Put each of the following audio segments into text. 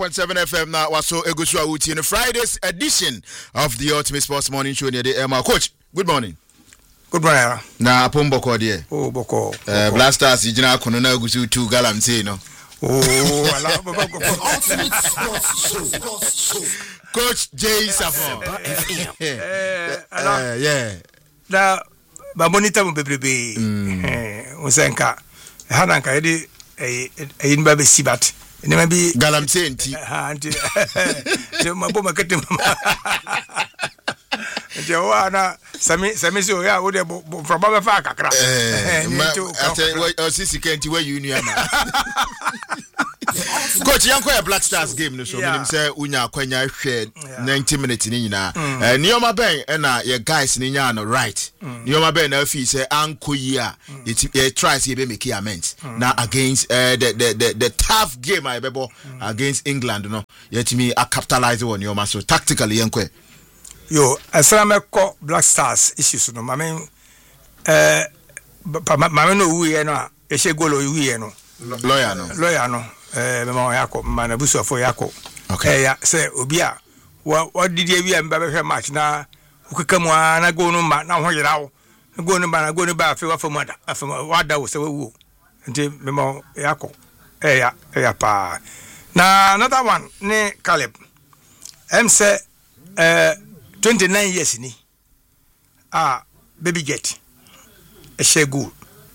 101.7 FM now was so Egusua Uti in Friday's edition of the Ultimate Sports Morning Show near the Emma. Coach, good morning. Good morning. Na Pomboko dear. Oh, Boko. Blasters, you know, Konona Gusu 2 Galamse, no? Oh, I love Coach Jay Safon. Yeah. Now, Babonita will be Usenka. Hananka, a in Baby Sibat. Never be Galamse and tea. Maboma Katim. Joanna, Samiso, yeah, would have from Baba Faka. Sissy can't where you knew. Coach Yanko Black Stars game no so menim say unya kwanya hwe 90 minutes ni nyina nioma ben na your guys ni nya no right nioma ben na fi say anko yi a it tries to be make amends na against the tough game I bebo against England no yetimi a capitalize on nioma so tactically yanko yo asrameko Black Stars issues no mame no wu no e she golo wu no lawyer no mama yako manabusu afo yako okay ya say obi a what did you be mba match na ukekamu na go no ma na ho yirawo go no ba na go no ba afi wafo mada afi wada wo se wu nti mama yako ya pa na another one ne Caleb say 29 years ni baby jet a share good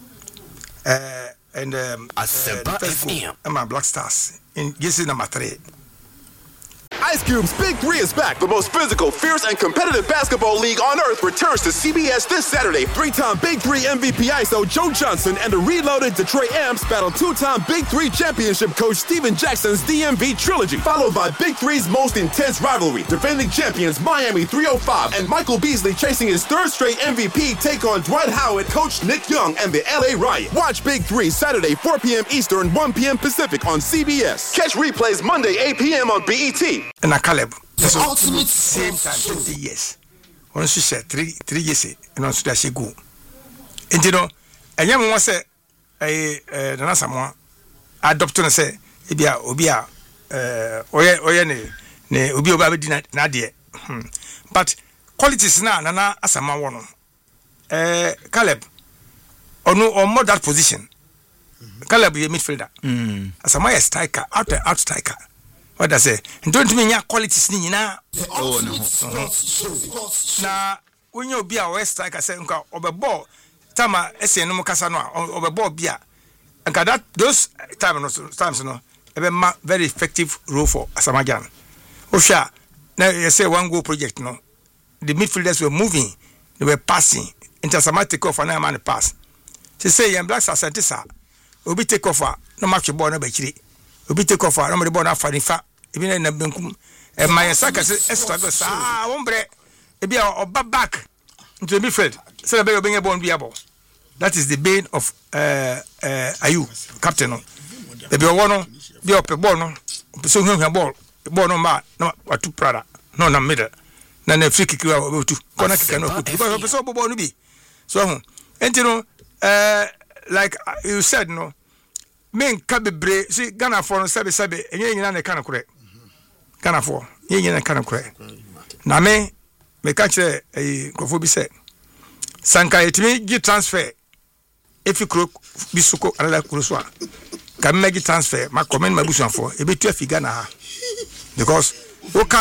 and my Black Stars in year number 3. Ice Cube's Big 3 is back. The most physical, fierce, and competitive basketball league on earth returns to CBS this Saturday. 3-time Big 3 MVP ISO Joe Johnson and the reloaded Detroit Amps battle 2-time Big 3 championship coach Steven Jackson's DMV trilogy, followed by Big 3's most intense rivalry. Defending champions Miami 305 and Michael Beasley chasing his third straight MVP take on Dwight Howard, coach Nick Young, and the LA Riot. Watch Big 3 Saturday 4 p.m. Eastern, 1 p.m. Pacific on CBS. Catch replays Monday 8 p.m. on BET. And a Caleb. The ultimate same time 20 years. Once she said 3 years and also that she go. And you know, and young one say a someone adopt and say obia oye ne obi oba be na de. But qualities na nana asama wono. Caleb on more that position. Caleb is a midfielder. Asama is striker, out striker. What I say? Don't mean your qualities ni na. Oh no. Na when you be a west striker say nka obebo tama ese no mukasa no obebo bia. Nka that those times no ebe ma very effective role for Asamajan. Osha na you say one goal project no. The midfielders were moving, they were passing. Into Asama take off and a man pass. She say yan Black Stars sentisa. Obi take off no match ball no be chiri. Obi take off no the ball na fanifa even na benkum e my saka say struggle sa ombre e bia oba back into the midfield say be obi ball biabo. That is the bane of Ayu captain no e be wo no be op ball no so hwan ball no ma na watu prada no na middle na free kick wa otu corner kick no put because so ball no be so enti no like you said no men kabebre see Ghana for no sabe enye nyina na kana kure Ghana for enye nyina kana kure na me ka kire kofo bi se sanka etimi gi transfer efi kro bisuko ala kro so a ka me gi transfer ma comment ma busu afo e betu afi Ghana ha because o ka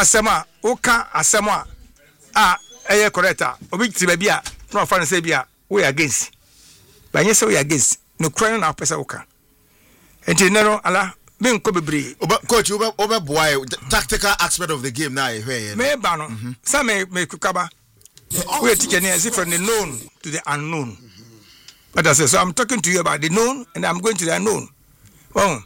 asema a eye correct obi tiba bia no fa no say bia we against ba nye say we against no crying na pesa o ka. And you know, Allah, being coach, over boy, tactical aspect of the game now. May Bano, some may Kukaba. We are teaching as if from the known to the unknown. But I say, so I'm talking to you about the known and I'm going to the unknown. Well,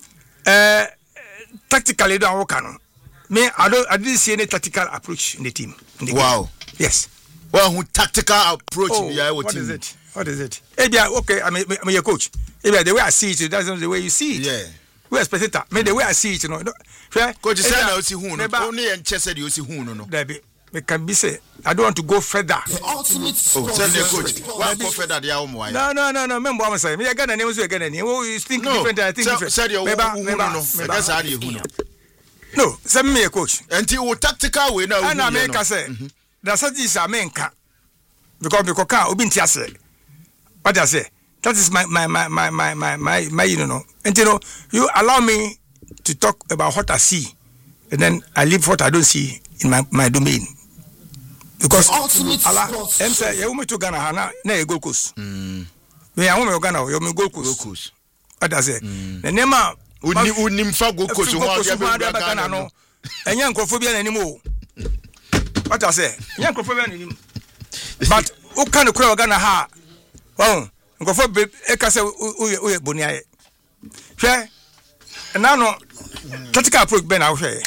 tactically, don't work on. I didn't see any tactical approach in the team. Wow. Yes. Well, who tactical approach? What is it? Okay, I'm your coach. The way I see it, that's not the way you see it. Yeah. We expect it. The way I see it, Coach, you said you see who? Only and Chess said you see who? No. It can be said. I don't want to go further. The ultimate. Tell the coach. Why go further? No. Remember what I'm saying. Me again, I never say again. You think different. I think different. Said you who? No. That's how you who. No, send me a coach. Until we tactical way now. And America say that's what is America because Obintiase. What I say, that is my you know. And you know, you allow me to talk about what I see, and then I leave what I don't see in my domain. Because Allah, em say you me to Ghana na e Gold Coast. Me I want me Ghana, you me Gold Coast. What I say, the name unim fa Gold Coast no. Enya nkrofobia na animo. What I say, enya nkrofobia na animo. But who can cry Ghana ha? Oh, nkrofo e ka say uye boniaye. Hwe na no tactical approach ben ahwe.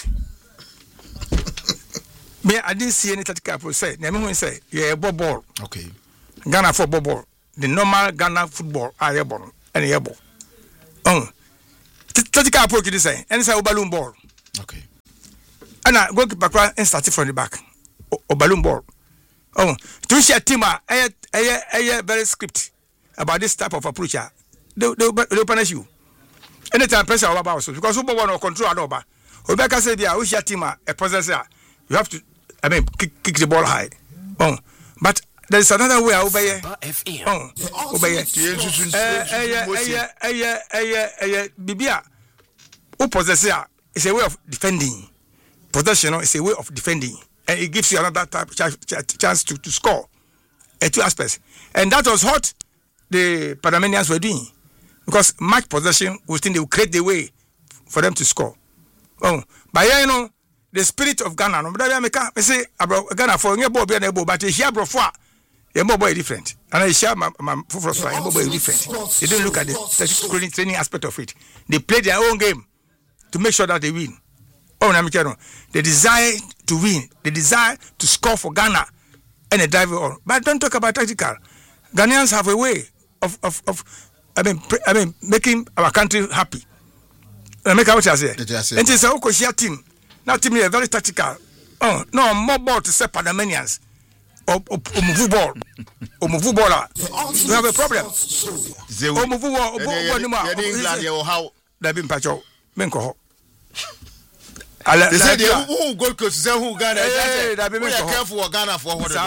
Me, I didn't see any tactical approach. Say, Nemi say, yeah, ball. Okay. Ghana football ball. The normal Ghana football are born and a ball. Oh, tactical approach is say, and say balloon ball. Okay. And I go back and start it from the back. O balloon ball. Oh, to share team a very script about this type of approach. They'll punish you. Anytime pressure about so because football want to control over. Obeka say, "Bia, we share team a possessor. You have to, kick the ball high. Oh, but there is another way. Obey. Oh, obey. Bibia, who possessor is a way of defending. Possession is a way of defending, and it gives you another type chance to score. Two aspects, and that was what the Panamanians were doing, because much possession will still create the way for them to score. Oh, but you know. The spirit of Ghana, no, but I say about Ghana for your boy, but here, bro, your boy different. And I share my boy different. They don't look at the training aspect of it. They play their own game to make sure that they win. Oh, the desire to win, the desire to score for Ghana, and a drive on. But don't talk about tactical. Ghanaians have a way of making our country happy. Make what I say. And it's a Okoshia team. Now, team is very tactical. Oh, no, more ball to say Panamanians. Or move ball. Or move baller. You have a problem. Or move ball. How? They've been patched out. Menko. They said, who Gold Coast, who Ghana? We are careful for Ghana for what?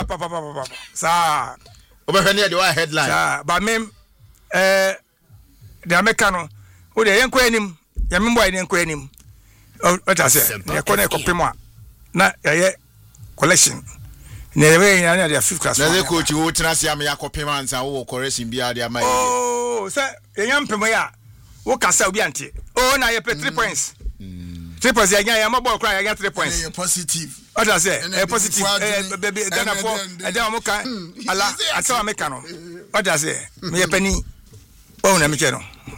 Sir. Over here, the headline. But me, the Americano, who they ain't quitting him. Yamimbo ain't quitting him. Oh, what I say? You connect complement. Na collection. Never in the fifth class. The coach who transfer me a complement and who correction be there. Oh, sir, a young Pemaya. Who can sell Bianti? Oh, now you pay 3 points. 3 points. I am a ball cry. I got 3 points. Positive. What I say? A positive. Baby, Ghana for a Damoka. Allah, I saw a mechano. What I say? Me a penny. Oh, Namikano.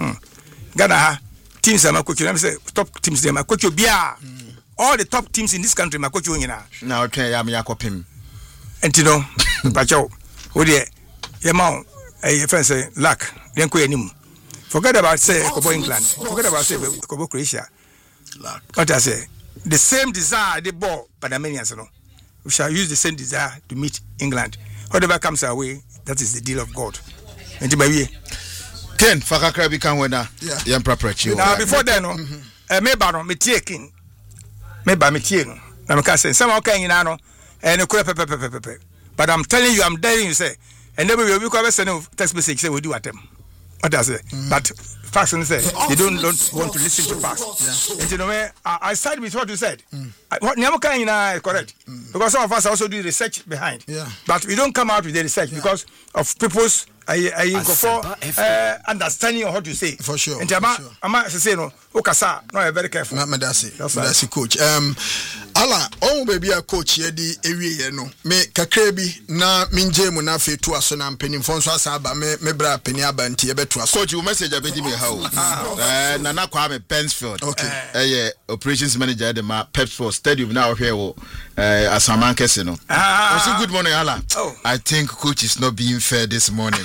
Ghana. Teams are my coach. Let me say top teams. They my coach. All the top teams in this country, my coach. Now, okay, I'm your copy. And you know, Pacho, who there? Your mom, a friend say, luck. Then quit him. Forget about say Kobo England. Forget about say Kobo Croatia. What I say? The same desire they bought Panamanians. You know, we shall use the same desire to meet England. Whatever comes our way, that is the deal of God. And to my way. Ken Fakakra become winner. Yeah, preparation. Now before then, maybe me taking, maybe me taking. I can say some okay, you know, and a crap. But I'm telling you, I'm daring you say, and then we will come and send a text message say we do at them. What does it? But fashion say they don't want to listen to facts. And you know, I side with what you said. What never can you know correct? Because some of us also do research behind. But we don't come out with the research because of people's. I go for understanding of what you say. For sure. And I'm saying no. Okasa, no, very careful. That's coach. Ala, oh baby, a coach here the area no. Me kakrebi na minje mu na fe to aso na mpanim fon so asaba me bra pani abanti e beto aso. Coach, you message abedi me how. Nana Kwame Pensfield. Okay. Operations manager at the Pepsford Stadium now here wo Asaman Kese no. Good morning, Ala. I think coach is not being fair this morning.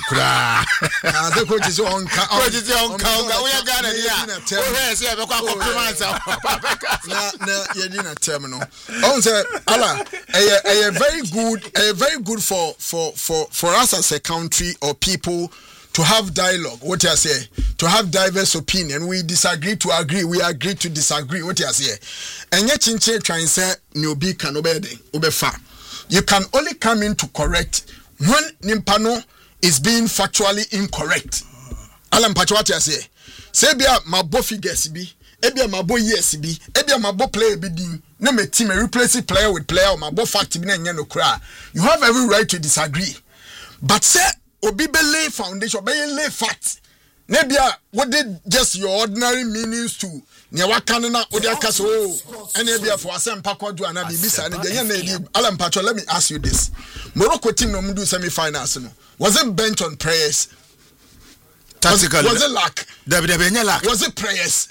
The coach is on coach is on count. We are Ghana here. Oh yes, we compliments. Na you didn't tell me no. On say Allah, very good for us as a country or people to have dialogue. What you say? To have diverse opinion. We disagree to agree. We agree to disagree. What you say? And yet, chinche trying say newbie can obey fa. You can only come in to correct when nimpano is being factually incorrect. Alam pacho what you say? Say bia mabo figures be. Ebia mabo yes be. Ebia mabo player be din. No me team replace player with player. Mabo fact be na no cry. You have every right to disagree. But say obi be lay foundation, be lay fact. Nebia what did just your ordinary meanings to near wakanana odia kaso and ebia for asem pakwadu and bibisa and the Alan Pacho. Let me ask you this. Morocco team no do semi-finals no. Was it bent on prayers? Tactically, was it luck? Was it prayers?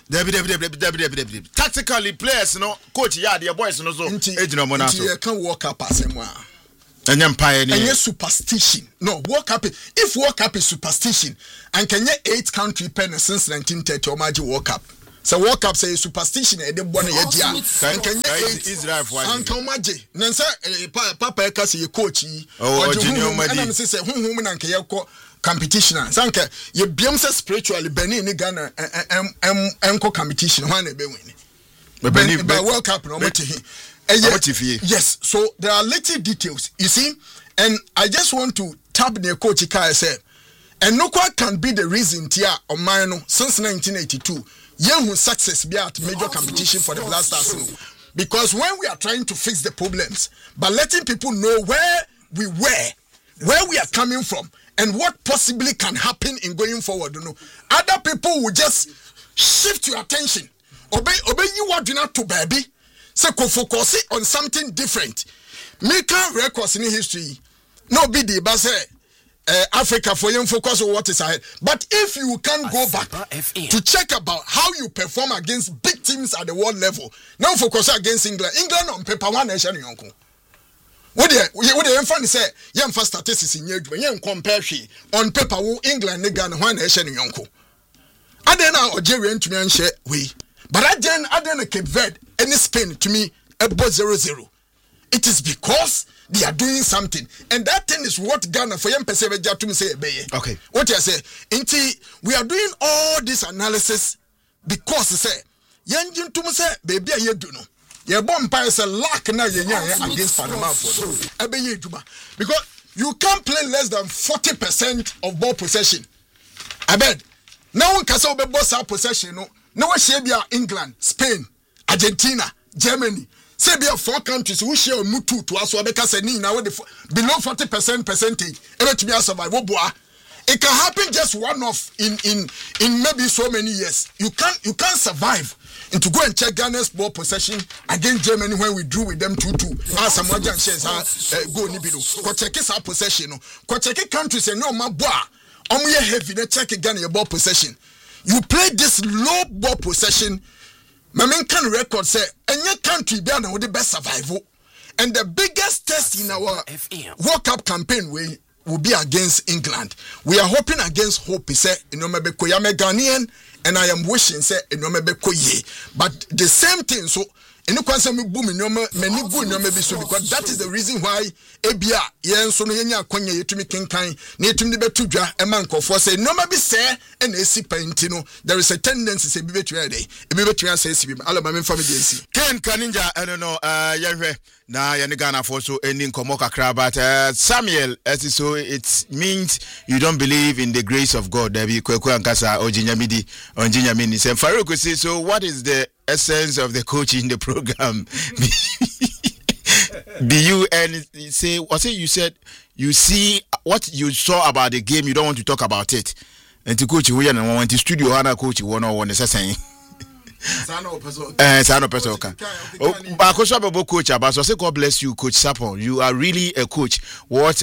Tactically, players, no coach, yeah, their boys, no so. You can't walk up as a man. And empire, and your superstition. No, walk up. If walk up is superstition, and can you 8 country pen since 1930 or magic walk up? So walk up say superstition. And then one year, and can you 8 Israel for Uncle Magic? Nansa, Papa, kasi your coach, or junior, and say, whom and Kayako. Competition sanka ye biamsa spiritually beni ni Ghana enko competition one be win be World Cup no mate yes, so there are little details you see, and I just want to tap the coach Kai said and no quite can be the reason tia on mine since 1982 young success be at major competition for the Black Stars, because when we are trying to fix the problems but letting people know where we were, where we are coming from, and what possibly can happen in going forward, you know. Other people will just shift your attention. Obey you what do not to baby. So focus on something different. Make records in history. No be the base Africa for you focus on what is ahead. But if you can go back to check about how you perform against big teams at the world level, now focus against England. England on paper one nation yonko. What the infant say, young first statistics in young compare she on paper England Ghana one nation yonko. I then Algerian to me and share we. But I then Cape Verde and Spain to me about 0-0. It is because they are doing something, and that thing is what Ghana for young person to me say. Okay, what you say? We are doing all this analysis because say young to me say baby you do know. Your bomb is a lack now against Panama for because you can't play less than 40% of ball possession. I bet now one can say boss our possession. No one share England, Spain, Argentina, Germany. Say be 4 countries who share mutu to us because now below 40% percentage. Ever to be a survival boy. It can happen just one off in maybe so many years. You can't survive. And to go and check Ghana's ball possession against Germany when we drew with them 2-2. As some other shares go nibido. Ko check our possession. Ko check countries and no ma boa. Omu ye heavy na check Ghana your ball possession. You play this low ball possession. My main can record say any country be na the best survival. And the biggest test in our World Cup campaign will be against England. We are hoping against hope. Say maybe Koyame Ghanaian. And I am wishing say but the same thing so because that is the reason why ebia yen so no yenya akwanya yetumi kenkan na yetumi de betudwa emanko for say no maybe say and esi painti no there is a tendency say bibetwa dey ebibetwa say esi alama me family esi Ken Kaninja no yehwe na ye Ghana for so ending komo kakra but Samuel as so it means you don't believe in the grace of God there be kweku ankasa ojinyamidi onjinyamini say Farouk say so what is the essence of the coach in the program? Do you and say what say you said you see what you saw about the game, you don't want to talk about it. And to coach we and want to studio hana coach 101 is saying Sano Pesoka. Oh, coach about so say God bless you, Coach Sapon. You are really a coach. What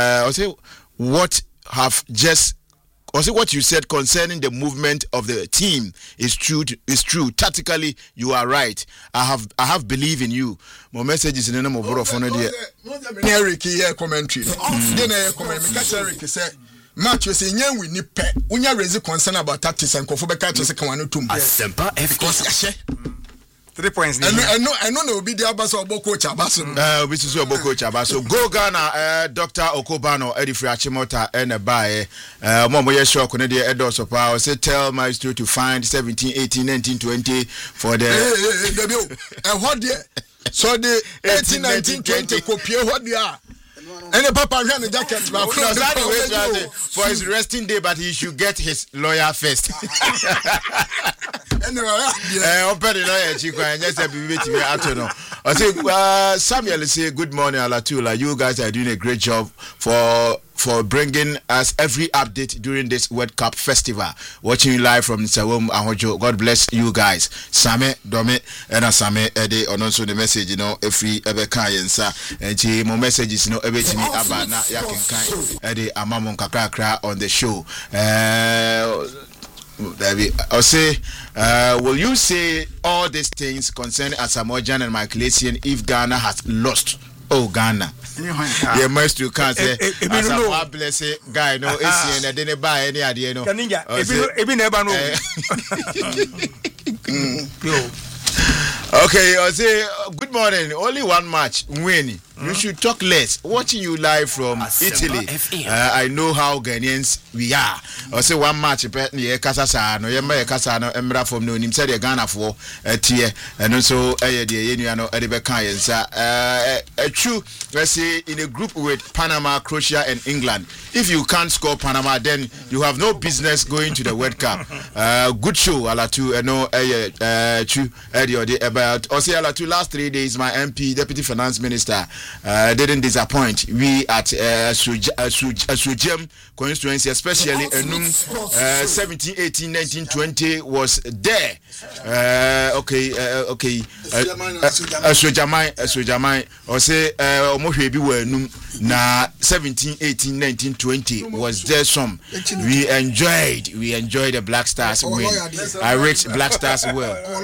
have just what you said concerning the movement of the team is true. Tactically, you are right. I have belief in you. My message is in the name of Borofone there. Eric here commentary. Eric said match say nyan we ni pe. Unya raise concern about tactics and kofo beka to say kan wanu tum. Asempa because 3 points. I know no be the abaso obo coach abaso. Obi so obo coach abaso. Go Ghana Dr. Okobano Edifri Achimota and buy mo ye shock on the edo power say tell my story to find 17 18 19 20 for the what there so the 18 19 20 copy what there. And the papa ran the jacket for his resting day, but he should get his lawyer first. Open the lawyer, Chico, and just a bit. I don't know. I say, Samuel say, good morning, Alatula. You guys are doing a great job for bringing us every update during this World Cup festival. Watching you live from Sawom Ahojo. God bless you guys. Same, Dome, and Same, Ede, and also the message, you know, every Ebeka and more messages, you know, everything about na yakin kind Ede Amamon Kakra on the show. I'll say, will you say all these things concerning Asamoah Gyan and Michael Essien if Ghana has lost? Oh, Ghana. Yeah, most you can't say. Asamoah bless it, guy, no Essien, and didn't buy any idea, no. Never know. Okay, I'll say, good morning. Only one match, winning. You should talk less. Watching you live from Italy, I know how Ghanaians we are. I say one match, near Casasano, Yamba Casano, Emra from Nonim said Ghana for a tier, and also the Yeniano Edibekayans. True, let's say in a group with Panama, Croatia, and England. If you can't score Panama, then you have no business going to the World Cup. Good show, Alatu, no, true, about also Alatu last 3 days, my MP, Deputy Finance Minister, didn't disappoint. We at Sujem constituency, especially Enum 17, 18, 19, 20 was there. Okay. Sujamai, or say, Omohebi were Enum na 17, 18, 19, 20 was there some. We enjoyed the Black Stars win. I reached Black Stars well.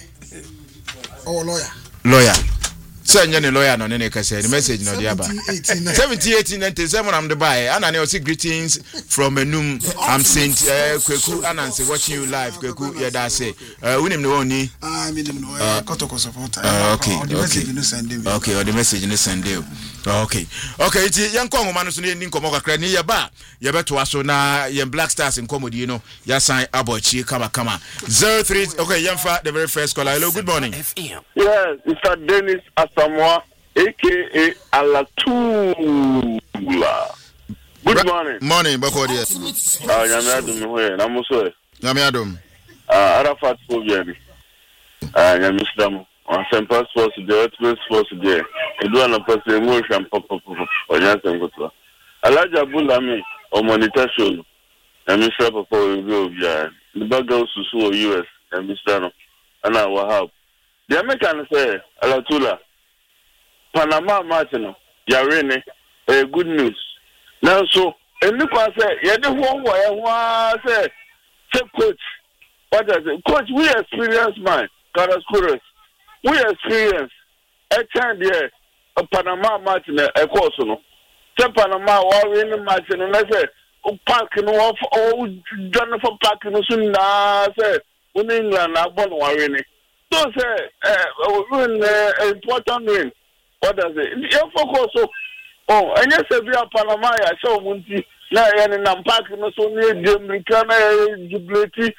Lawyer. So any lawyer no nene kase the message no dia ba 70 18 97 am the buy and I see greetings from Enum. I'm Saint Kweku Anansi watching you live Kweku yeda say unim no oni Kotoko supporter okay or the message no send you okay iti yanko ngoma no so ne nkomo kakra ni ye ba ye beto aso na ye Black Stars nkomodi no ya san abochi kama 03 okay yamfa the very first caller. Hello, good morning. Yes, Mr. Dennis Asamoah, aka Alatula. Good morning. Morning, Bakodi. Yamiadum here, Namuso. Yamiadum. Arafat Fobiani. Yamislam. On some passports, the ultimate sports there. You do not pass the emotion, Papa, or Yansan Gotra. Alaja Bulami, or monitor show. Yamisla Papa will go via the background to US, Yamisano, and I will have. The American say, Alatula, Panama Martino, Yarene, good news. Now, so, and look, I say, the one way I say, coach, what I say, coach, we experience man, Carascuras, we experience a time there, a Panama Martino, a course, no. Say Panama, or in the Martin, and I say, parking off, Jonathan parking, soon, I say, in England, I born Warren. So say, win important win. What does it? You focus so. Oh, and yes, if you are Panama, I saw Munti. Now, and I'm parking so near Jamaica, Jubilee.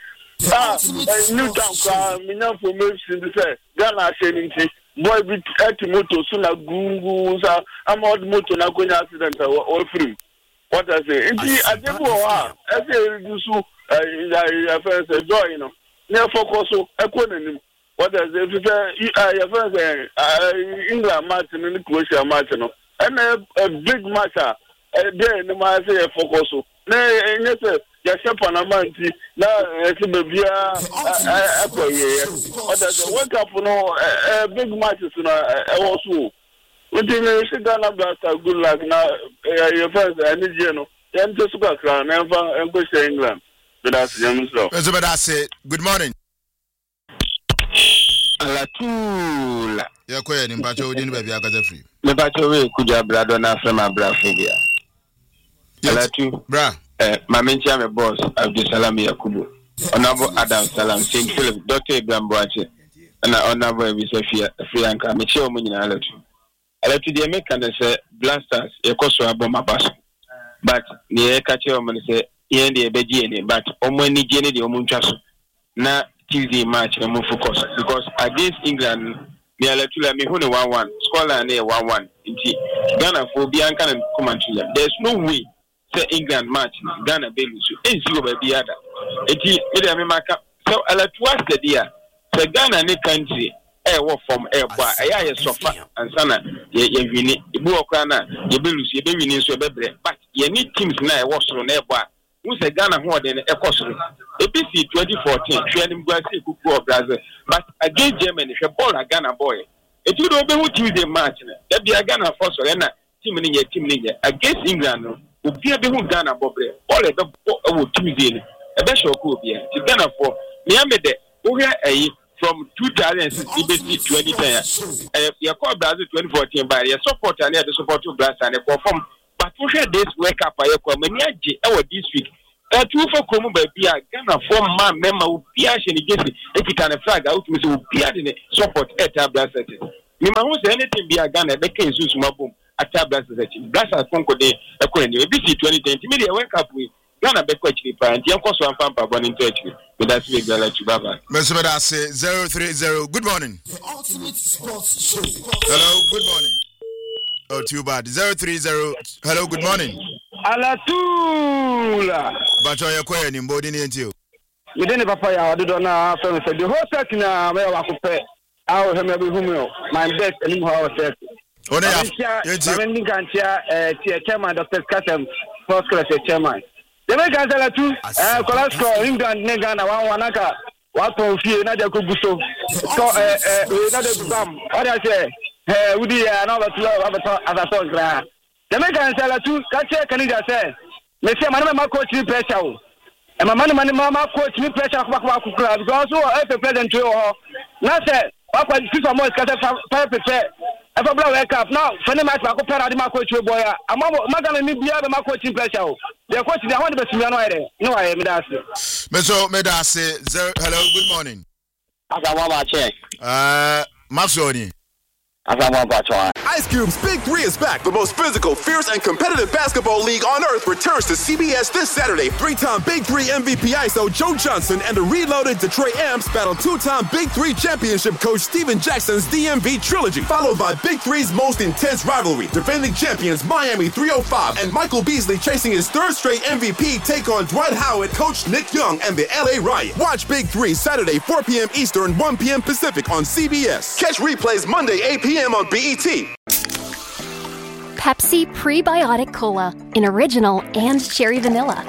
New Town, Mina formation. Say, Ghana Shenning. Boy, be at moto soon. A goose. I'm out moto. Na going accident or free. What does it? Indeed, I didn't go. I say, you so. I first joy, you know. Near focus so. I couldn't. What does it? Your friends England Martin and Croatia Martin, and a big match. There, no matter say focus. Yes, yes, Panama. Now, it's a what does it? What up? No, big matches. Also, we didn't Ghana Blaster. Good luck. Now, your friends, I need you know. Then just go around. Never go to England. But that's it. Good morning. Alatula. Ya kwa ni mpacho udi ni baby akaze free. Mpacho we kuja brado na frema brafobia. Alatu. Bra. Mamenchi ame boss Abdul Salam Yakubu. Honorable Adam Salam St. Philip Dr. Ibrahim Boache. na ona boy bi se fia anka me che o mu nyina alatu de make can say blasters e koso aboma baso but ne e ka che o mu se ye de be ji ni but o mu ni je ni de o mu ntwa so na Tuesday match na mu focus because against England me alatu la me hu ne 1-1 scoreline na 1-1 nti Ghana for bi anka na commentary there's no way say England match Ghana be lose ensi go ba bi ada enti me de me maka so alatu was the dia say Ghana ne country wo from bo aya ye sofa ansana ye wini ibu okra na ye be lose ye be wini so be bre but ye need teams na wo soro na bo who say Ghana ho de e kosoro APC 2014 training gwasi kuku of Brazil but against Germany she ball a Ghana boy e ti do be who Tuesday match na da bia Ghana for so na team ni ye against England no obi be who Ghana bobre all e be wo Tuesday ni e be show ko obi ti Ghana for me amede wo hwe from 2006 EBC 2010 you call Brazil 2014 by your support and the support to Brazil and perform but we share this wake up I come many age this week two for come by bia Ghana for man member will be actually get it can a flag out with will be adding support at Brazil me ma say anything be a Ghana be can use my boom at Brazil Brazil conquer the EBC 2010 media wake up with Ghana be actually and you cause one pampa born in touch with that big like baba Mesubeda say 030 good morning the ultimate sports show hello good morning oh too bad 030 hello good morning Alatula but on your question in body ni ntio me dey papa ya odo na afem say the whole set na me wa kope awo he me be humo my best any how set ona ya ntio me kan tia chairman Dr. Kasem sports class chairman the me kan sala tu cholesterol England ne Ghana 1-1 aka wa ton fie na de ko guso so na de bam o dey say udi na ba tu abato gra the me kan sala tu ka che Canada say me say man ma coach ni pressure o e ma coach ni pressure ko ba kura because o president o na say wa kwa FIFA mo ska say prepare e fa bla wake up now for the match ba ko pera di ma coach we boy ama magana ni bia be ma coach ni pressure o the coach dey want be sumi no ere no I me da say me da say hello good morning asawa ba che Mafsoni Ice Cube's Big 3 is back. The most physical, fierce, and competitive basketball league on earth returns to CBS this Saturday. 3-time Big 3 MVP ISO Joe Johnson and the reloaded Detroit Amps battle 2-time Big 3 championship coach Steven Jackson's DMV trilogy, followed by Big 3's most intense rivalry. Defending champions Miami 305 and Michael Beasley chasing his third straight MVP take on Dwight Howard, coach Nick Young, and the LA Riot. Watch Big 3 Saturday 4 p.m. Eastern, 1 p.m. Pacific on CBS. Catch replays Monday 8 p.m. on BET. Pepsi Prebiotic Cola in original and cherry vanilla.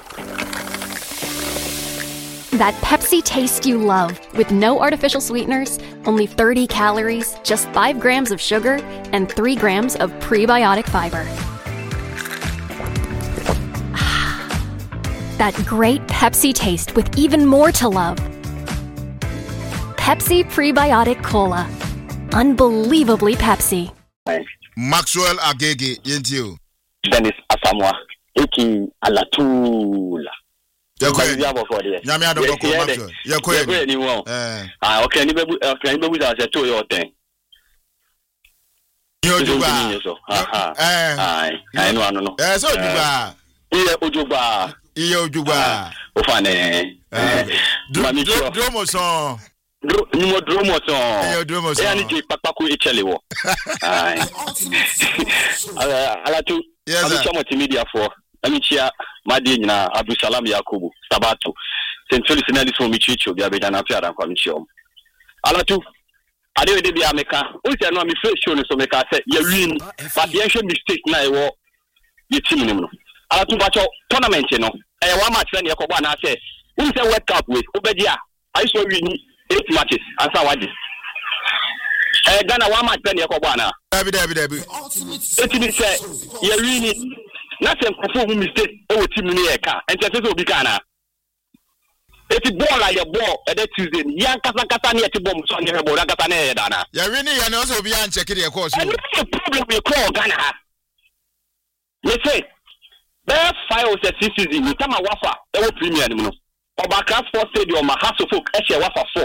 That Pepsi taste you love with no artificial sweeteners, only 30 calories, just 5 grams of sugar, and 3 grams of prebiotic fiber. That great Pepsi taste with even more to love. Pepsi Prebiotic Cola. Unbelievably Pepsi. Maxwell Agege yentio Dennis Asamoah eki Alatula Nyame adoko ko Maxwell yakwe ni won okay ni bebu za se to yo ten yo juba no ano no so juba iye ojuba o fa ne dromoson Numo dromoson. E ani je papaku echele wo. Alatu. Abi chama media for. Ami chia madi nyina Abdusalam Yakubu Sabato. Central Sinali so mi chicho bia be na pia dan kwa mi chiom. Alatu. Ade we de bia meka. O se no mi fresh show no so meka say ya win. But the actual mistake na e wo ye team no. Alatu ba cho tournament no. E wa match na e ko ba na say. Who say World Cup we obedia. I saw win 8 matches answer wadi Ghana 1 match pen yako bwana Dabi it say you win na sem kofo hu mistake o team ni e ka enti say obi kana it ball like your ball e dey Tuesday yan kasa na e ball so ne ball kasa na e dana ya win ya na so obi an check the course and the problem we call Ghana you say there 5 or 6 season ni tama wafa e wo premier ni no Obaka Sports Stadium Mahasofok Eshe Wafa 4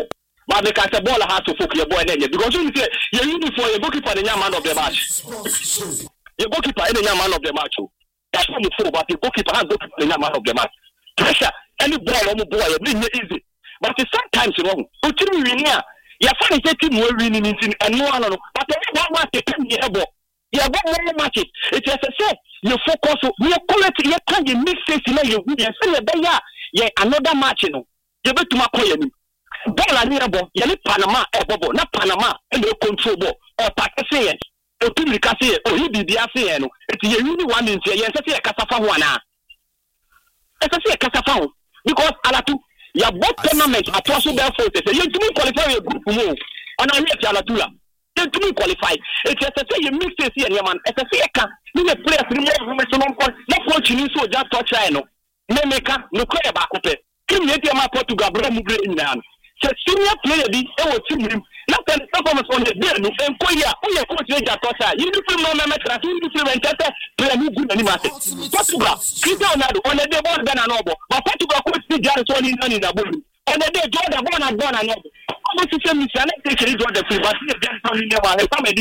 but they can say ball has to focus your boy then because you say you uniform your goalkeeper the man of the match. Your goalkeeper is the man of the match. That's what you feel, but the goalkeeper has goalkeeper the man of the match. Pressure any ball on the boy easy. But sometimes wrong. You team win here. Your fan is team will win and no one. But one match they can be able. You have more matches. It is a say you focus on your quality. You can you mix it in your win. You another match. You bet to my player. Ball and nearby. You Panama bubble, not Panama and you control ball or Pakistan. O team can say oh he be there say no. It's you really one in say yes say Kasafa wana. It's say Kasafa because alatu ya both tournament at also therefore say you to qualify a group move. On a yet alatula. To me qualify. It's a say you mix this here, man. It's a say can you play remove so not coaching so just touch no. No make no clear back up. Kim yet my Portugal bro mu in down. So senior player be e team him. Not the performance on the day no en koya. O ye coach just touch. You do no me transfer you do play no good any match. Portugal. Cristiano Ronaldo on the day ball than an obo. But Portugal coach see just one in the ball. On the day Jordan born and born and obo. What is the mission? Let's take it on the free but